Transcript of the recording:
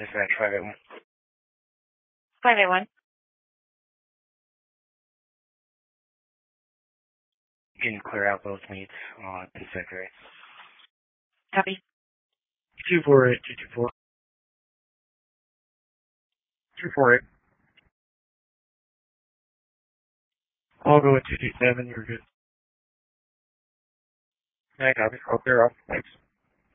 Dispatch 581. 581. You can clear out both meets on Pacific. Copy. 248, 224. 248. I'll go with 227. You're good. Yeah, copy. I'll clear off. Thanks.